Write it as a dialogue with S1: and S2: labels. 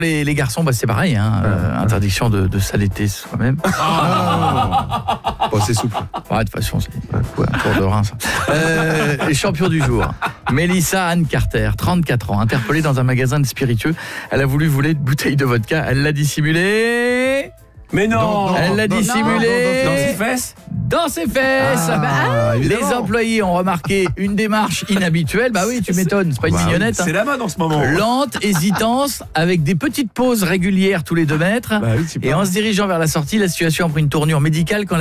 S1: Les garçons, c'est pareil, hein, interdiction de s'allaiter soi-même.
S2: C'est souple.
S1: De toute façon, c'est un tour de rein, ça. Les champions du jour. Mélissa Anne Carter, 34 ans, interpellée dans un magasin de spiritueux. Elle a voulu voler une bouteille de vodka. Elle l'a dissimulée.
S3: Mais non,
S1: elle l'a dissimulée.
S3: dans ses fesses.
S1: Dans ses fesses. Les employés ont remarqué une démarche inhabituelle. Bah oui, tu m'étonnes, c'est pas une mignonnette.
S3: C'est la mode en ce moment.
S1: Lente, hésitante, avec des petites pauses régulières tous les 2 mètres. Et en se dirigeant vers la sortie, la situation a pris une tournure médicale quand